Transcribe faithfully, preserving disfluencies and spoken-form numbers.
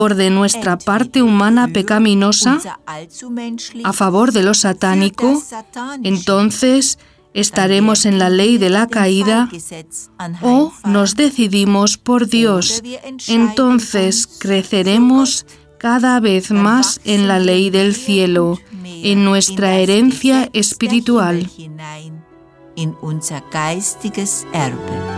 de nuestra parte humana pecaminosa a favor de lo satánico, entonces estaremos en la ley de la caída, o nos decidimos por Dios, entonces creceremos cada vez más en la ley del cielo, en nuestra herencia espiritual. In unser geistiges Erbe.